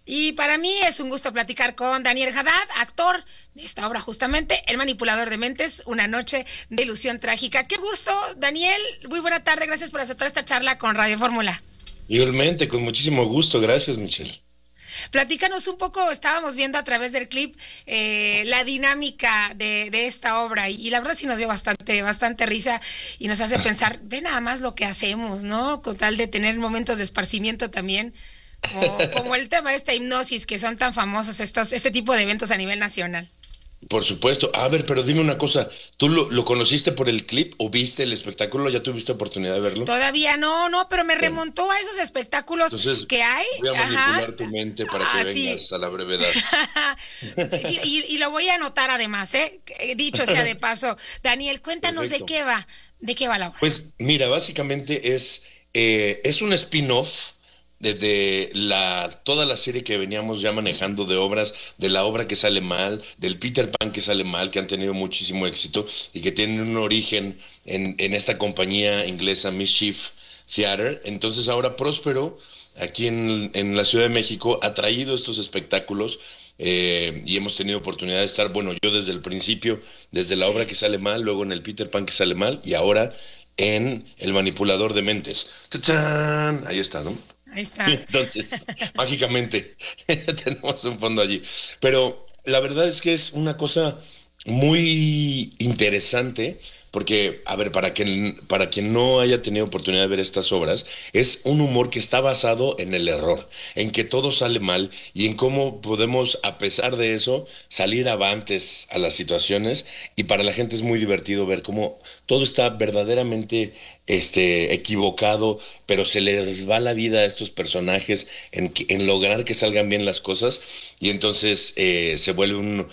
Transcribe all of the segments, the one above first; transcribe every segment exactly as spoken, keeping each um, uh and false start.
Y para mí es un gusto platicar con Daniel Haddad, actor de esta obra justamente, El manipulador de mentes, una noche de ilusión trágica. Qué gusto, Daniel, muy buena tarde, gracias por aceptar esta charla con Radio Fórmula. Igualmente, con muchísimo gusto, gracias, Michelle. Platícanos un poco, estábamos viendo a través del clip eh, la dinámica de, de esta obra y, y la verdad sí nos dio bastante, bastante risa y nos hace pensar, ve nada más lo que hacemos, ¿no? Con tal de tener momentos de esparcimiento también, como, como el tema de esta hipnosis que son tan famosos estos, este tipo de eventos a nivel nacional. Por supuesto. A ver, pero dime una cosa, ¿tú lo, lo conociste por el clip o viste el espectáculo? ¿Ya tuviste oportunidad de verlo? Todavía no, no, pero me Bueno, remontó a esos espectáculos entonces que hay. voy a Ajá. manipular tu mente para que Ah, sí. vengas a la brevedad. y, y, y lo voy a anotar además, ¿eh? Dicho sea de paso. Daniel, cuéntanos de Perfecto. qué va, de qué va la obra. Pues mira, básicamente es, eh, es un spin-off de, de la, toda la serie que veníamos ya manejando de obras, de la obra que sale mal, del Peter Pan que sale mal, que han tenido muchísimo éxito y que tienen un origen en, en esta compañía inglesa Mischief Theater. Entonces ahora Próspero, aquí en, en la Ciudad de México, ha traído estos espectáculos. Eh, y hemos tenido oportunidad de estar, bueno, yo desde el principio, desde la obra Sí, que sale mal, luego en el Peter Pan que sale mal, y ahora en El manipulador de mentes. ¡Tachán! Ahí está, ¿no? ahí está. Entonces, mágicamente, tenemos un fondo allí. Pero la verdad es que es una cosa muy interesante, porque, a ver, para quien, para quien no haya tenido oportunidad de ver estas obras, es un humor que está basado en el error, en que todo sale mal y en cómo podemos, a pesar de eso, salir avantes a las situaciones. Y para la gente es muy divertido ver cómo todo está verdaderamente este, equivocado, pero se les va la vida a estos personajes en, que- en lograr que salgan bien las cosas y entonces eh, se vuelve un,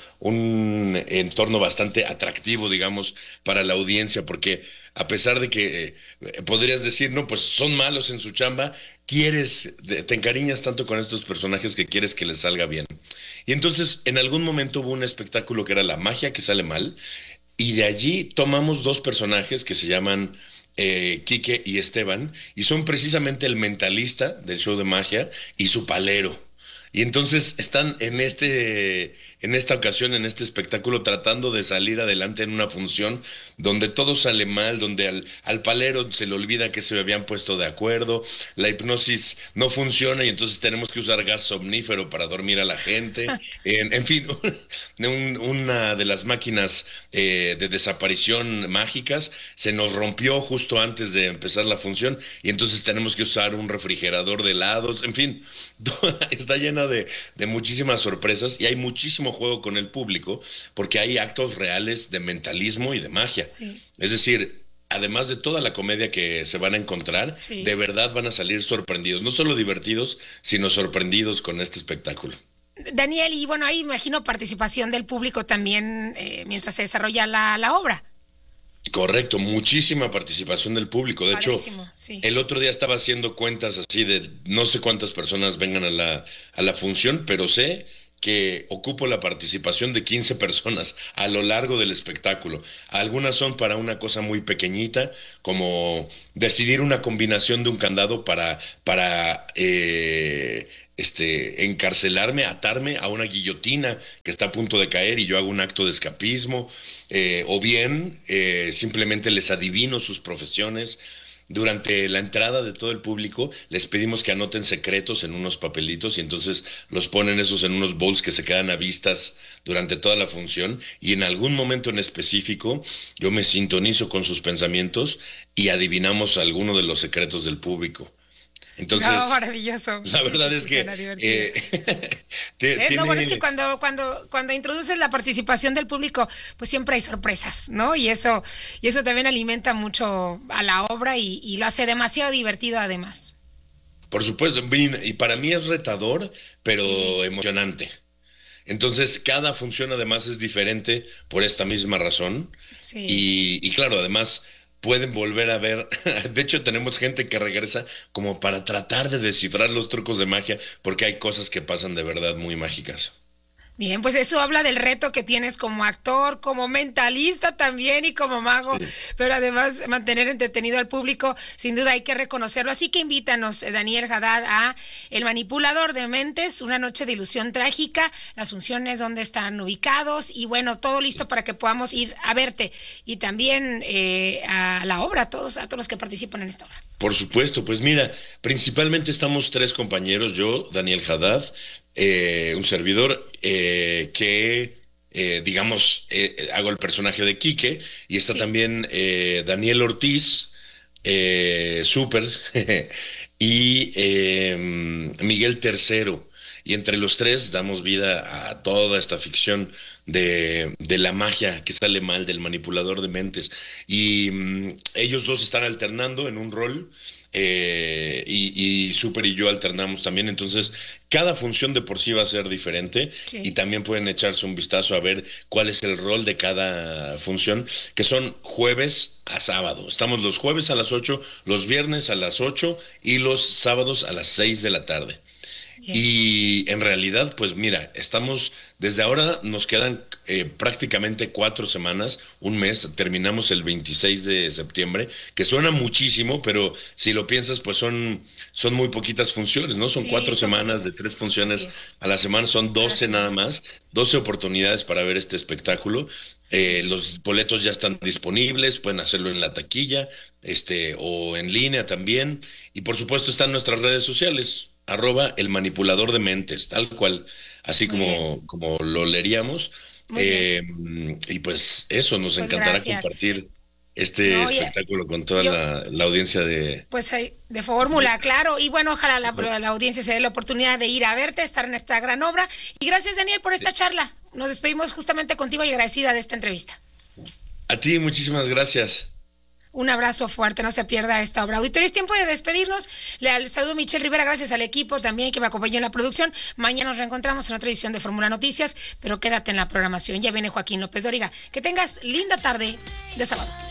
un entorno bastante atractivo, digamos, para la audiencia, porque a pesar de que eh, podrías decir, no, pues son malos en su chamba, quieres, te te encariñas tanto con estos personajes que quieres que les salga bien. Y entonces en algún momento hubo un espectáculo que era la magia que sale mal, y de allí tomamos dos personajes que se llaman eh, Quique y Esteban, y son precisamente el mentalista del show de magia y su palero. Y entonces están en este, en esta ocasión, en este espectáculo, tratando de salir adelante en una función donde todo sale mal, donde al, al palero se le olvida que se habían puesto de acuerdo, la hipnosis no funciona y entonces tenemos que usar gas somnífero para dormir a la gente. En, en fin, un- una de las máquinas eh, de desaparición mágicas se nos rompió justo antes de empezar la función y entonces tenemos que usar un refrigerador de helados, en fin, está llena de, de muchísimas sorpresas y hay muchísimo juego con el público porque hay actos reales de mentalismo y de magia. Sí, Es decir, además de toda la comedia que se van a encontrar, de sí. verdad van a salir sorprendidos, no solo divertidos, sino sorprendidos con este espectáculo. Daniel, y bueno, ahí imagino participación del público también eh, mientras se desarrolla la, la obra. Correcto, muchísima participación del público. De hecho, Padrísimo, sí. el otro día estaba haciendo cuentas así de no sé cuántas personas vengan a la, a la función, pero sé que ocupo la participación de quince personas a lo largo del espectáculo. Algunas son para una cosa muy pequeñita, como decidir una combinación de un candado para, para eh, este, encarcelarme, atarme a una guillotina que está a punto de caer y yo hago un acto de escapismo, eh, o bien eh, simplemente les adivino sus profesiones. Durante la entrada de todo el público les pedimos que anoten secretos en unos papelitos y entonces los ponen esos en unos bowls que se quedan a vistas durante toda la función y en algún momento en específico yo me sintonizo con sus pensamientos y adivinamos alguno de los secretos del público. No, Entonces, maravilloso. la Sí, sí, verdad es sí, que suena divertido. eh, Sí. te- Eh, lo bueno es que tiene. cuando, cuando, cuando introduces la participación del público, pues siempre hay sorpresas, ¿no? Y eso, y eso también alimenta mucho a la obra y, y lo hace demasiado divertido además. Por supuesto, Vin, y para mí es retador, Sí, pero emocionante. Entonces, cada función además es diferente por esta misma razón. sí. Y, y claro, además pueden volver a ver. De hecho, tenemos gente que regresa como para tratar de descifrar los trucos de magia, porque hay cosas que pasan de verdad muy mágicas. Bien, pues eso habla del reto que tienes como actor, como mentalista también y como mago, Sí. pero además mantener entretenido al público, sin duda hay que reconocerlo. Así que invítanos, eh, Daniel Haddad, a El Manipulador de Mentes, una noche de ilusión trágica, las funciones donde están ubicados y bueno, todo listo para que podamos ir a verte y también eh, a la obra, a todos, a todos los que participan en esta obra. Por supuesto, pues mira, principalmente estamos tres compañeros, yo, Daniel Haddad, eh, un servidor eh, que, eh, digamos, eh, hago el personaje de Quique, y está Sí. también eh, Daniel Ortiz, eh, súper, y eh, Miguel Tercero. Y entre los tres damos vida a toda esta ficción de, de la magia que sale mal, del manipulador de mentes. Y mm, ellos dos están alternando en un rol. eh, y, y Super y yo alternamos también. Entonces, cada función de por sí va a ser diferente. Y Sí. también pueden echarse un vistazo a ver cuál es el rol de cada función, que son jueves a sábado. Estamos los jueves a las ocho, los viernes a las ocho y los sábados a las seis de la tarde. Bien. Y en realidad, pues mira, estamos, desde ahora nos quedan eh, prácticamente cuatro semanas, un mes, terminamos el veintiséis de septiembre, que suena muchísimo, pero si lo piensas, pues son, son muy poquitas funciones, ¿no? Son Sí, cuatro son semanas de poquitas. tres Así funciones es. a la semana, son A la doce nada semana. más, doce oportunidades para ver este espectáculo. Eh, los boletos ya están disponibles, pueden hacerlo en la taquilla, este, o en línea también. Y por supuesto están nuestras redes sociales, arroba el manipulador de mentes, tal cual, así Muy bien, como, como lo leeríamos. muy bien. Eh, y pues eso, nos Pues encantará gracias. compartir este No, oye, espectáculo con toda yo, la, la audiencia de, pues eh, de de- fórmula, claro. Y bueno, ojalá la, la audiencia se dé la oportunidad de ir a verte, estar en esta gran obra. Y gracias, Daniel, por esta charla. Nos despedimos justamente contigo y agradecida de esta entrevista. A ti, muchísimas gracias. Un abrazo fuerte, no se pierda esta obra. Auditorio, es tiempo de despedirnos. Le saludo a Michelle Rivera, gracias al equipo también que me acompañó en la producción. Mañana nos reencontramos en otra edición de Fórmula Noticias, pero quédate en la programación. Ya viene Joaquín López Dóriga. Que tengas linda tarde de sábado.